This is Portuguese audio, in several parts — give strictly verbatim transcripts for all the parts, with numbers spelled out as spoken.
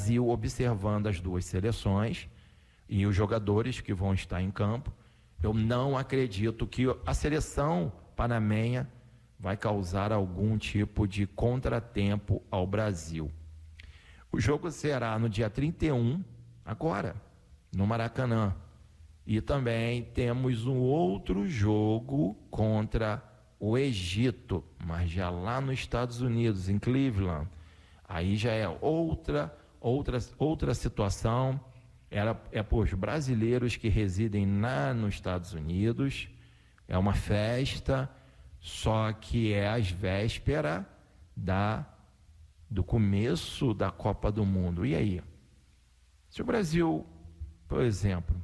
Brasil, observando as duas seleções e os jogadores que vão estar em campo, eu não acredito que a seleção panamenha vai causar algum tipo de contratempo ao Brasil. O jogo será no dia trinta e um, agora, no Maracanã. E também temos um outro jogo contra o Egito, mas já lá nos Estados Unidos, em Cleveland. Aí já é outra, outra, outra situação. Era, é para os brasileiros que residem lá nos Estados Unidos. É uma festa, só que é às vésperas da, do começo da Copa do Mundo. E aí? Se o Brasil, por exemplo,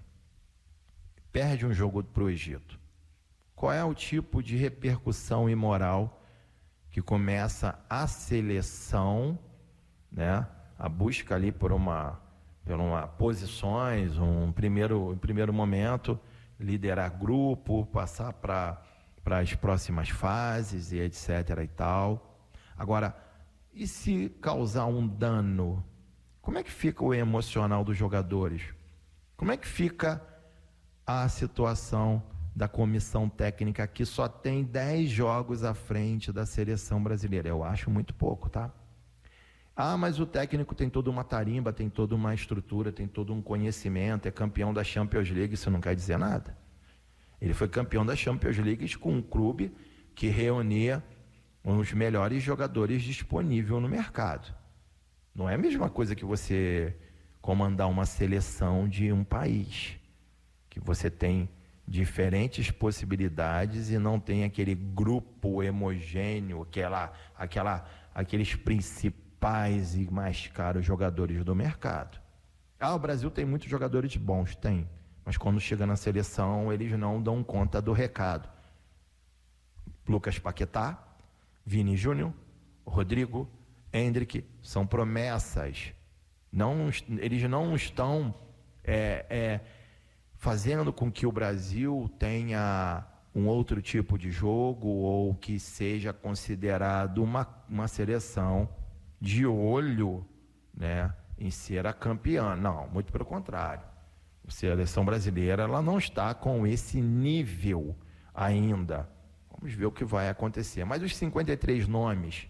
perde um jogo para o Egito, qual é o tipo de repercussão imoral que começa a seleção, né, a busca ali por uma, por uma posições, um primeiro, um primeiro momento, liderar grupo, passar para para as próximas fases e etc e tal. Agora, e se causar um dano? Como é que fica o emocional dos jogadores? Como é que fica a situação da comissão técnica que só tem dez jogos à frente da seleção brasileira? Eu acho muito pouco, tá? Ah, mas o técnico tem toda uma tarimba, tem toda uma estrutura, tem todo um conhecimento, é campeão da Champions League, isso não quer dizer nada. Ele foi campeão da Champions League com um clube que reunia os melhores jogadores disponíveis no mercado. Não é a mesma coisa que você comandar uma seleção de um país, que você tem diferentes possibilidades e não tem aquele grupo homogêneo, aquela, aquela, aqueles principais e mais caros jogadores do mercado. Ah, o Brasil tem muitos jogadores bons, tem. Mas quando chega na seleção, eles não dão conta do recado. Lucas Paquetá, Vini Júnior, Rodrigo, Endrick, são promessas. Não, eles não estão é, é, fazendo com que o Brasil tenha um outro tipo de jogo ou que seja considerado uma, uma seleção de olho, né, em ser a campeã. Não, muito pelo contrário. A seleção brasileira, ela não está com esse nível ainda. Vamos ver o que vai acontecer. Mas os cinquenta e três nomes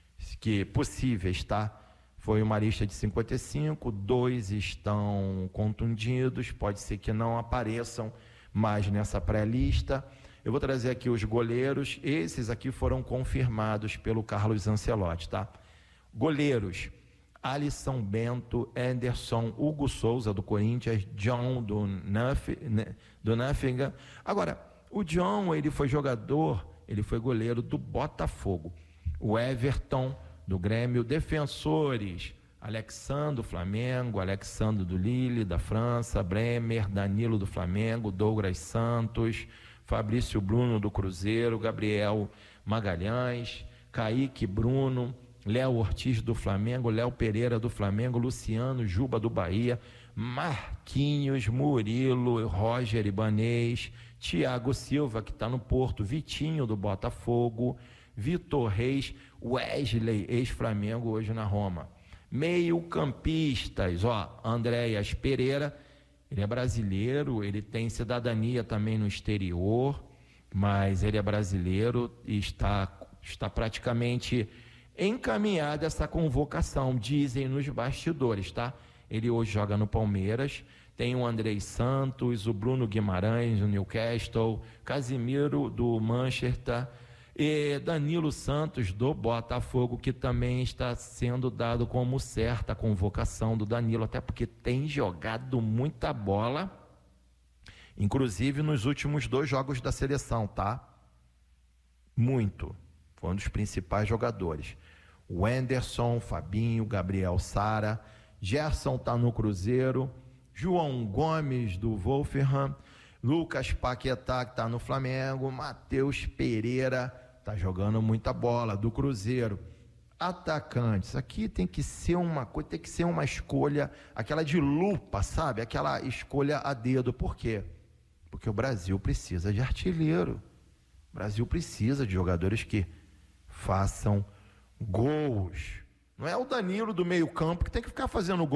que possíveis, tá? Foi uma lista de cinquenta e cinco, dois estão contundidos, pode ser que não apareçam mais nessa pré-lista. Eu vou trazer aqui os goleiros, esses aqui foram confirmados pelo Carlos Ancelotti, tá? Goleiros: Alisson, Bento, Anderson, Hugo Souza do Corinthians, John do, Nuf, do Nuffigan. Agora, o John, ele foi jogador, ele foi goleiro do Botafogo. O Everton do Grêmio, defensores: Alexandre do Flamengo, Alexandre do Lille da França, Bremer, Danilo do Flamengo, Douglas Santos, Fabrício Bruno do Cruzeiro, Gabriel Magalhães, Kaique Bruno, Léo Ortiz do Flamengo, Léo Pereira do Flamengo, Luciano Juba do Bahia, Marquinhos, Murilo, Roger Ibanez, Thiago Silva, que está no Porto, Vitinho do Botafogo, Vitor Reis, Wesley, ex-Flamengo, hoje na Roma. Meio campistas, ó, Andréas Pereira, ele é brasileiro, ele tem cidadania também no exterior, mas ele é brasileiro e está, está praticamente encaminhada essa convocação, dizem nos bastidores, tá? Ele hoje joga no Palmeiras, tem o Andrei Santos, o Bruno Guimarães do Newcastle, Casimiro do Manchester e Danilo Santos do Botafogo, que também está sendo dado como certa a convocação do Danilo, até porque tem jogado muita bola, inclusive nos últimos dois jogos da seleção, tá? Muito. Foi um dos principais jogadores. O Anderson, Fabinho, Gabriel Sara, Gerson tá no Cruzeiro, João Gomes do Wolverhampton, Lucas Paquetá, que tá no Flamengo, Matheus Pereira, tá jogando muita bola, do Cruzeiro. Atacantes, aqui tem que ser uma coisa, tem que ser uma escolha, aquela de lupa, sabe? Aquela escolha a dedo. Por quê? Porque o Brasil precisa de artilheiro. O Brasil precisa de jogadores que façam gols. Não é o Danilo do meio campo que tem que ficar fazendo gol.